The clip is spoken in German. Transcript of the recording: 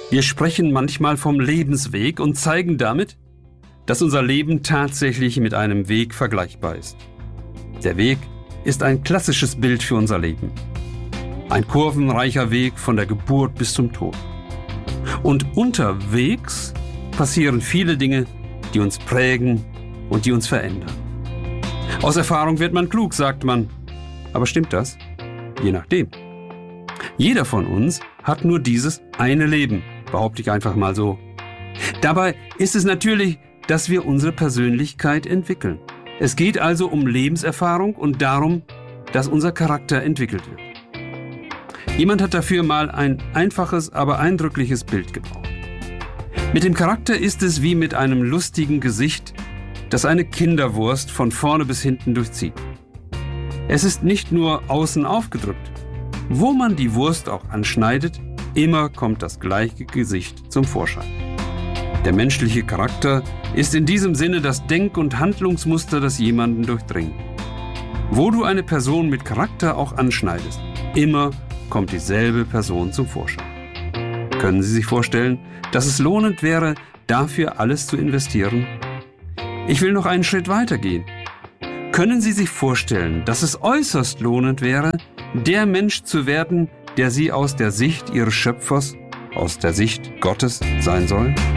Wir sprechen manchmal vom Lebensweg und zeigen damit, dass unser Leben tatsächlich mit einem Weg vergleichbar ist. Der Weg ist ein klassisches Bild für unser Leben. Ein kurvenreicher Weg von der Geburt bis zum Tod. Und unterwegs passieren viele Dinge, die uns prägen und die uns verändern. Aus Erfahrung wird man klug, sagt man. Aber stimmt das? Je nachdem. Jeder von uns hat nur dieses eine Leben, behaupte ich einfach mal so. Dabei ist es natürlich, dass wir unsere Persönlichkeit entwickeln. Es geht also um Lebenserfahrung und darum, dass unser Charakter entwickelt wird. Jemand hat dafür mal ein einfaches, aber eindrückliches Bild gebraucht. Mit dem Charakter ist es wie mit einem lustigen Gesicht, das eine Kinderwurst von vorne bis hinten durchzieht. Es ist nicht nur außen aufgedrückt. Wo man die Wurst auch anschneidet, immer kommt das gleiche Gesicht zum Vorschein. Der menschliche Charakter ist in diesem Sinne das Denk- und Handlungsmuster, das jemanden durchdringt. Wo du eine Person mit Charakter auch anschneidest, immer kommt dieselbe Person zum Vorschein. Können Sie sich vorstellen, dass es lohnend wäre, dafür alles zu investieren? Ich will noch einen Schritt weiter gehen. Können Sie sich vorstellen, dass es äußerst lohnend wäre, der Mensch zu werden, der Sie aus der Sicht Ihres Schöpfers, aus der Sicht Gottes sein soll?